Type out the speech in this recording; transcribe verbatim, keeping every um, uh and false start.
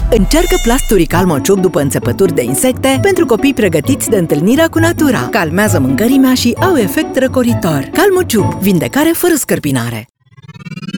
Încearcă plasturii Calmociuc după înțepături de insecte pentru copii pregătiți de întâlnirea cu natura. Calmează mâncărimea și au efect răcoritor. Calmociuc, vindecare fără scărpinare.